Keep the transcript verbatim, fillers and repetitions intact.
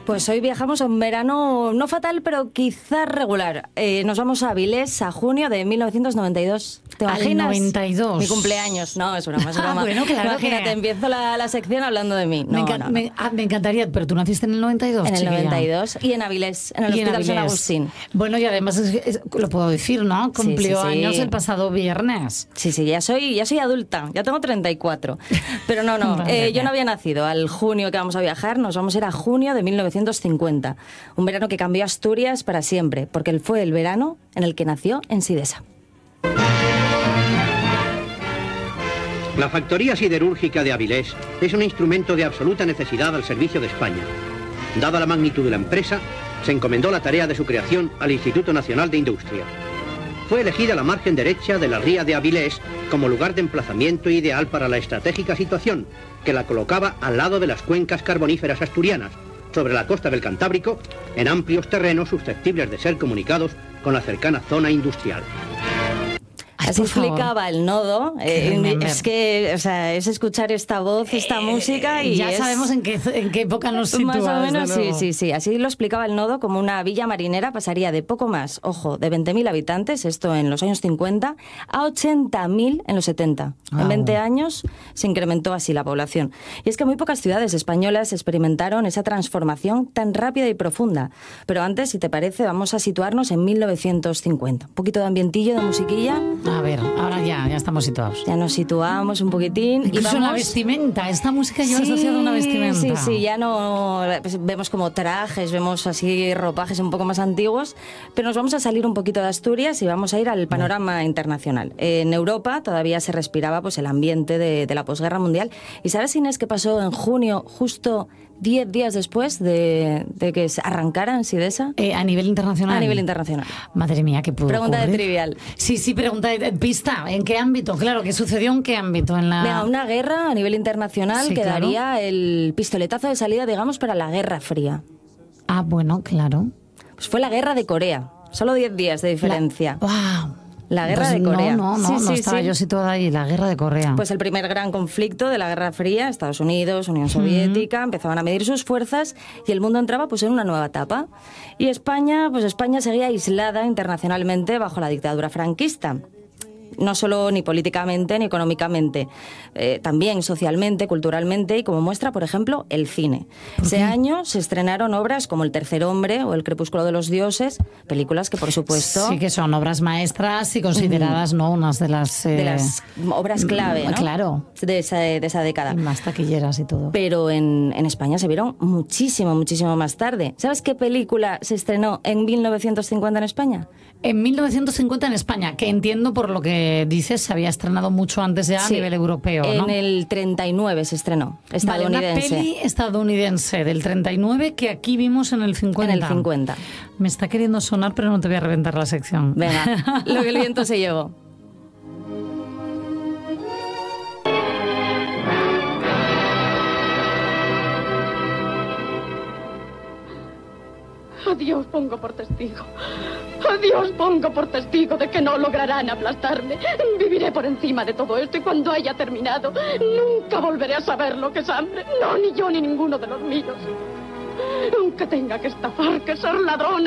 Pues hoy viajamos a un verano no fatal, pero quizás regular. Eh, nos vamos a Avilés a junio de mil novecientos noventa y dos. ¿Te imaginas? Al noventa y dos. Mi cumpleaños. No, es broma, es broma. Ah, bueno, claro. Imagínate, que... empiezo la, la sección hablando de mí. No, me, enca no, no. Me, ah, me encantaría, pero tú naciste en el noventa y dos, En el chiquilla. noventa y dos y en Avilés, en el Y Hospital en San Avilés. Agustín. Bueno, y además, es, es, lo puedo decir, ¿no? Cumplió sí, sí, sí. años el pasado viernes. Sí, sí, ya soy, ya soy adulta, ya tengo treinta y cuatro. Pero no, no, eh, yo no había nacido. Al junio que vamos a viajar, nos vamos a ir a junio de mil novecientos cincuenta. Un verano que cambió Asturias para siempre, porque fue el verano en el que nació Ensidesa. La factoría siderúrgica de Avilés es un instrumento de absoluta necesidad al servicio de España. Dada la magnitud de la empresa, se encomendó la tarea de su creación al Instituto Nacional de Industria. Fue elegida la margen derecha de la ría de Avilés como lugar de emplazamiento ideal para la estratégica situación, que la colocaba al lado de las cuencas carboníferas asturianas, sobre la costa del Cantábrico, en amplios terrenos susceptibles de ser comunicados con la cercana zona industrial. Ay, Así por favor. explicaba el nodo. Eh, es que, o sea, es escuchar esta voz, esta Eh, música y ya es... sabemos en qué, en qué época nos sitúas. Más o menos, de sí, nuevo. sí, sí. Así lo explicaba el nodo, como una villa marinera pasaría de poco más, ojo, de veinte mil habitantes, esto en los años cincuenta, a ochenta mil en los setenta. Wow. En veinte años se incrementó así la población. Y es que muy pocas ciudades españolas experimentaron esa transformación tan rápida y profunda. Pero antes, si te parece, vamos a situarnos en mil novecientos cincuenta. Un poquito de ambientillo, de musiquilla. A ver, ahora ya, ya estamos situados. Ya nos situamos un poquitín. Incluso y vamos... una vestimenta, esta música lleva Sí, asociada a una vestimenta. Sí, sí, ya no pues, vemos como trajes, vemos así ropajes un poco más antiguos, pero nos vamos a salir un poquito de Asturias y vamos a ir al panorama internacional. En Europa todavía se respiraba pues el ambiente de, de la posguerra mundial. ¿Y sabes, Inés, qué pasó en junio, justo diez días después de, de que se arrancara Ensidesa? Eh, a nivel internacional. A nivel internacional. Madre mía, ¿qué pudo Pregunta de ocurrir? trivial. Sí, sí, pregunta de pista. ¿En qué ámbito? Claro, ¿qué sucedió en qué ámbito? En la... Venga, una guerra a nivel internacional Sí, que claro. daría el pistoletazo de salida, digamos, para la Guerra Fría. Ah, bueno, claro. Pues fue la Guerra de Corea. Solo diez días de diferencia. La... ¡Wow! La Guerra Pues de Corea. No, no, no, Sí, no sí, estaba sí. yo situada ahí. La Guerra de Corea. Pues el primer gran conflicto de la Guerra Fría, Estados Unidos, Unión Soviética, uh-huh. empezaban a medir sus fuerzas y el mundo entraba pues en una nueva etapa. Y España, pues España seguía aislada internacionalmente bajo la dictadura franquista. No solo ni políticamente ni económicamente, eh, también socialmente, culturalmente y como muestra, por ejemplo, el cine. Ese año se estrenaron obras como El tercer hombre o El crepúsculo de los dioses, películas que por supuesto... Sí que son obras maestras y consideradas, ¿no?, unas de las... Eh... de las obras clave, ¿no? Claro. De esa, de esa década. Y más taquilleras y todo. Pero en, en España se vieron muchísimo, muchísimo más tarde. ¿Sabes qué película se estrenó en mil novecientos cincuenta en España? En mil novecientos cincuenta en España, que entiendo por lo que dices, se había estrenado mucho antes ya Sí, a nivel europeo, ¿no? En el treinta y nueve se estrenó, estadounidense. Vale, una peli estadounidense del treinta y nueve que aquí vimos en el cincuenta. En el cincuenta. Me está queriendo sonar, pero no te voy a reventar la sección. Venga, lo que el viento se llevó. A Dios pongo por testigo. A Dios pongo por testigo de que no lograrán aplastarme. Viviré por encima de todo esto y cuando haya terminado, nunca volveré a saber lo que es hambre. No, ni yo ni ninguno de los míos. Aunque tenga que estafar, que ser ladrona.